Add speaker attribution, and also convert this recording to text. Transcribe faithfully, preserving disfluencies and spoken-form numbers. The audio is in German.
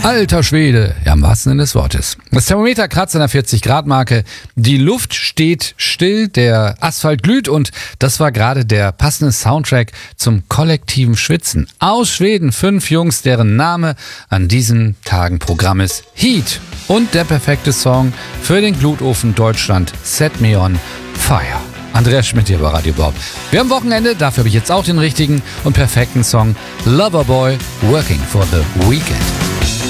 Speaker 1: Alter Schwede, ja, im wahrsten Sinne des Wortes. Das Thermometer kratzt an der vierzig Grad Marke, die Luft steht still, der Asphalt glüht und das war gerade der passende Soundtrack zum kollektiven Schwitzen. Aus Schweden fünf Jungs, deren Name an diesen Tagen Programm ist Heat und der perfekte Song für den Glutofen Deutschland, Set Me On Fire. Andreas Schmidt hier bei Radio Bob. Wir haben Wochenende, dafür habe ich jetzt auch den richtigen und perfekten Song Loverboy, Working for the Weekend.